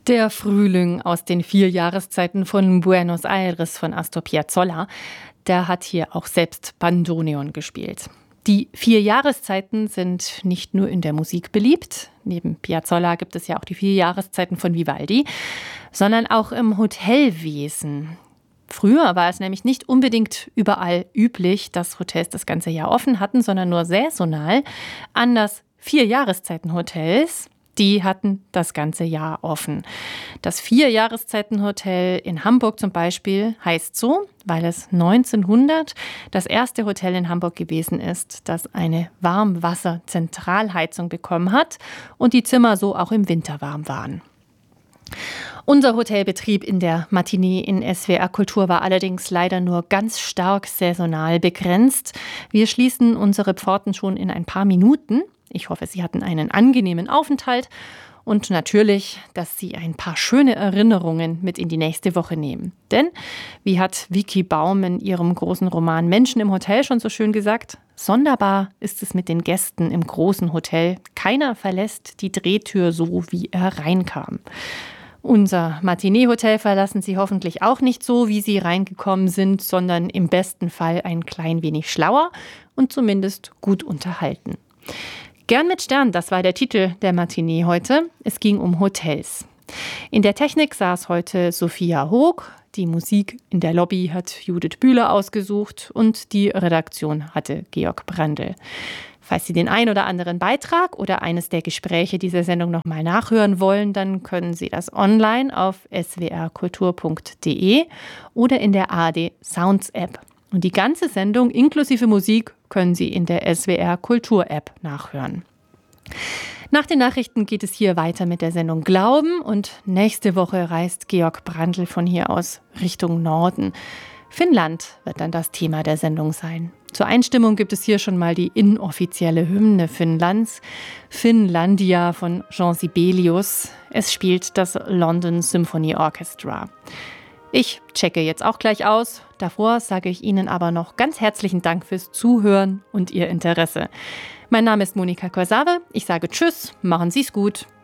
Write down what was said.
Der Frühling aus den 4 Jahreszeiten von Buenos Aires von Astor Piazzolla, der hat hier auch selbst Bandoneon gespielt. Die 4 Jahreszeiten sind nicht nur in der Musik beliebt, neben Piazzolla gibt es ja auch die 4 Jahreszeiten von Vivaldi, sondern auch im Hotelwesen. Früher war es nämlich nicht unbedingt überall üblich, dass Hotels das ganze Jahr offen hatten, sondern nur saisonal. Anders 4 Jahreszeiten-Hotels, die hatten das ganze Jahr offen. Das 4-Jahreszeiten-Hotel in Hamburg zum Beispiel heißt so, weil es 1900 das erste Hotel in Hamburg gewesen ist, das eine Warmwasserzentralheizung bekommen hat und die Zimmer so auch im Winter warm waren. Unser Hotelbetrieb in der Matinee in SWR Kultur war allerdings leider nur ganz stark saisonal begrenzt. Wir schließen unsere Pforten schon in ein paar Minuten. Ich hoffe, Sie hatten einen angenehmen Aufenthalt und natürlich, dass Sie ein paar schöne Erinnerungen mit in die nächste Woche nehmen. Denn, wie hat Vicky Baum in ihrem großen Roman Menschen im Hotel schon so schön gesagt, sonderbar ist es mit den Gästen im großen Hotel. Keiner verlässt die Drehtür so, wie er reinkam. Unser Matinee-Hotel verlassen Sie hoffentlich auch nicht so, wie Sie reingekommen sind, sondern im besten Fall ein klein wenig schlauer und zumindest gut unterhalten. Gern mit Stern, das war der Titel der Matinee heute. Es ging um Hotels. In der Technik saß heute Sophia Hoog. Die Musik in der Lobby hat Judith Bühler ausgesucht und die Redaktion hatte Georg Brandl. Falls Sie den ein oder anderen Beitrag oder eines der Gespräche dieser Sendung nochmal nachhören wollen, dann können Sie das online auf swrkultur.de oder in der ARD Sounds App. Und die ganze Sendung inklusive Musik können Sie in der SWR Kultur App nachhören. Nach den Nachrichten geht es hier weiter mit der Sendung Glauben und nächste Woche reist Georg Brandl von hier aus Richtung Norden. Finnland wird dann das Thema der Sendung sein. Zur Einstimmung gibt es hier schon mal die inoffizielle Hymne Finnlands, Finnlandia von Jean Sibelius. Es spielt das London Symphony Orchestra. Ich checke jetzt auch gleich aus. Davor sage ich Ihnen aber noch ganz herzlichen Dank fürs Zuhören und Ihr Interesse. Mein Name ist Monika Korsave. Ich sage Tschüss, machen Sie's gut.